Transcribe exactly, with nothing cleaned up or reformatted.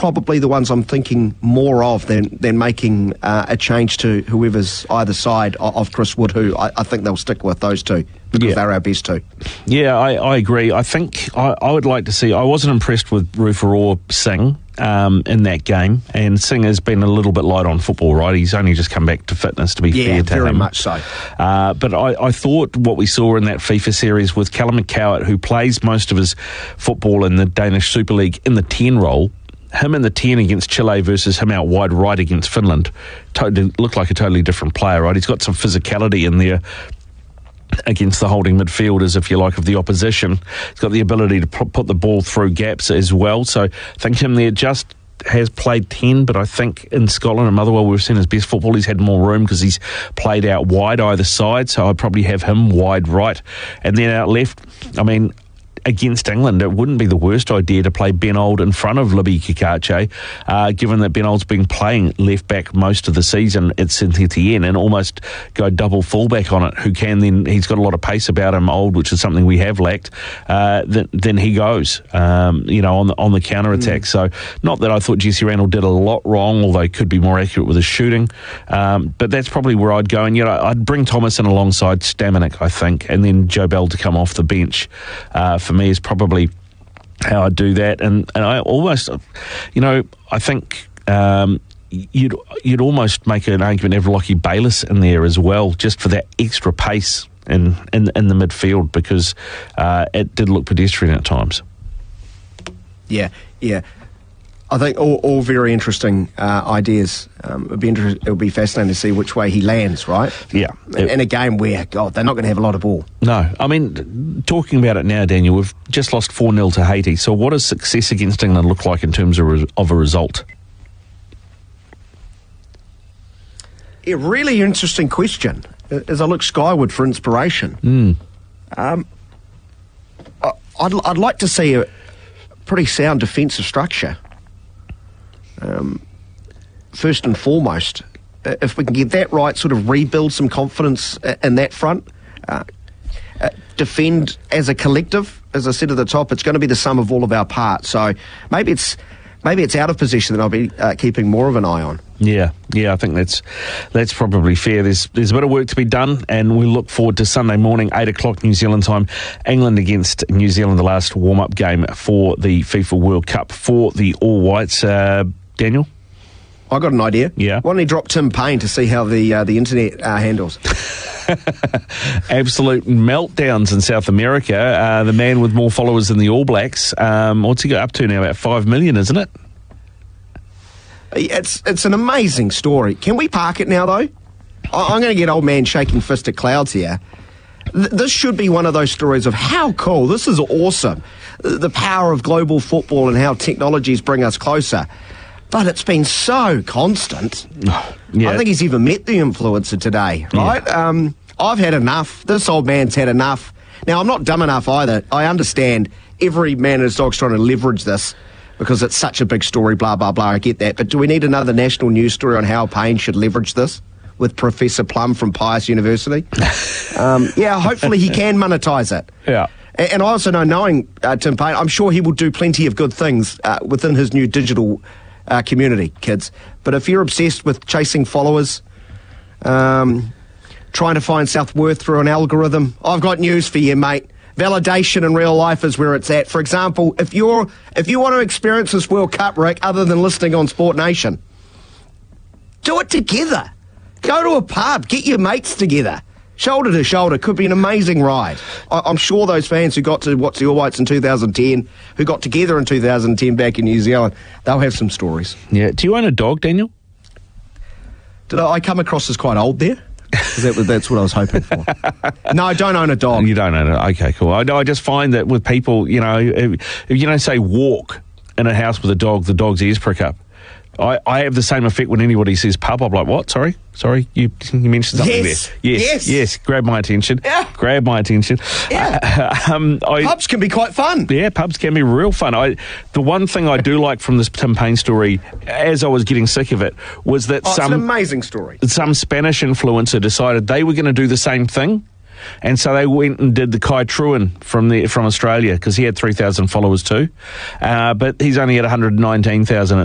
probably the ones I'm thinking more of than, than making uh, a change to whoever's either side of, of Chris Wood, who I, I think they'll stick with those two because yeah. they're our best two. Yeah, I, I agree. I think I, I would like to see... I wasn't impressed with Rufaroa Singh um, in that game, and Singh has been a little bit light on football, right? He's only just come back to fitness, to be yeah, fair to very him. much so. Uh, but I, I thought what we saw in that FIFA series with Callum McCowart, who plays most of his football in the Danish Super League in the ten role, him in the ten against Chile versus him out wide right against Finland, totally looked like a totally different player, right? He's got some physicality in there against the holding midfielders, if you like, of the opposition. He's got the ability to put the ball through gaps as well. So I think him there just has played ten, but I think in Scotland and Motherwell we've seen his best football. He's had more room because he's played out wide either side, so I'd probably have him wide right. And then out left, I mean, against England, it wouldn't be the worst idea to play Ben Old in front of Libby Kikache, uh, given that Ben Old's been playing left back most of the season at Saint Etienne, and almost go double fullback on it, who can then, he's got a lot of pace about him, Old, which is something we have lacked, uh, then, then he goes, um, you know, on the, on the counter-attack. Mm. So, not that I thought Jesse Randall did a lot wrong, although he could be more accurate with his shooting, um, but that's probably where I'd go. And, you know, I'd bring Thomas in alongside Stamanik, I think, and then Joe Bell to come off the bench uh, for me is probably how I do that. And, and I almost, you know, I think um, you'd you'd almost make an argument of Lockie Bayliss in there as well, just for that extra pace in in, in the midfield, because uh, it did look pedestrian at times. Yeah, yeah. I think all, all very interesting uh, ideas. Um, it'll be inter- it'll be fascinating to see which way he lands, right? Yeah. In, in a game where, God, they're not going to have a lot of ball. No. I mean, talking about it now, Daniel, we've just lost four nil to Haiti. So what does success against England look like in terms of, re- of a result? A really interesting question, as I look skyward for inspiration. Mm. Um, I, I'd, I'd like to see a pretty sound defensive structure. Um, first and foremost, if we can get that right, sort of rebuild some confidence in that front, uh, uh, defend as a collective. As I said at the top, it's going to be the sum of all of our parts. So maybe it's maybe it's out of position that I'll be uh, keeping more of an eye on. Yeah, yeah, I think that's that's probably fair. There's there's a bit of work to be done, and we look forward to Sunday morning, eight o'clock New Zealand time, England against New Zealand, the last warm-up game for the FIFA World Cup for the All Whites. Uh, Daniel? I got an idea. Yeah. Why don't you drop Tim Payne to see how the uh, the internet uh, handles? Absolute meltdowns in South America. Uh, the man with more followers than the All Blacks. Um, what's he got up to now? About five million, isn't it? It's it's an amazing story. Can we park it now, though? I, I'm going to get old man shaking fist at clouds here. Th- this should be one of those stories of how cool. This is awesome. The power of global football and how technologies bring us closer. But it's been so constant. Yeah. I think he's even met the influencer today, right? Yeah. Um, I've had enough. This old man's had enough. Now, I'm not dumb enough either. I understand every man and his dog's trying to leverage this because it's such a big story, blah, blah, blah. I get that. But do we need another national news story on how Payne should leverage this with Professor Plum from Pius University? um, yeah, hopefully he can monetize it. Yeah. And, and I also know, knowing uh, Tim Payne, I'm sure he will do plenty of good things uh, within his new digital Uh, community, kids. But if you're obsessed with chasing followers, um, trying to find self-worth through an algorithm, I've got news for you, mate. Validation in real life is where it's at. For example, if you're if you want to experience this World Cup, Rick, other than listening on Sport Nation, do it together. Go to a pub, get your mates together. Shoulder to shoulder, could be an amazing ride. I, I'm sure those fans who got to watch the All Whites in two thousand ten, who got together in two thousand ten back in New Zealand, they'll have some stories. Yeah. Do you own a dog, Daniel? Did I, I come across as quite old there? That, that's what I was hoping for. No, I don't own a dog. You don't own it. Okay, cool. I, I just find that with people, you know, if, if you don't say walk in a house with a dog, the dog's ears prick up. I, I have the same effect when anybody says pub. I'm like, what? Sorry? Sorry? You, you mentioned something yes. there. Yes. Yes. Yes. Grab my attention. Yeah. Grab my attention. Yeah. Uh, um, I, pubs can be quite fun. Yeah, pubs can be real fun. I, the one thing I do like from this Tim Payne story, as I was getting sick of it, was that oh, some... It's an amazing story. Some Spanish influencer decided they were going to do the same thing. And so they went and did the Kai Truan from the from Australia, because he had three thousand followers too. Uh, but he's only at one hundred nineteen thousand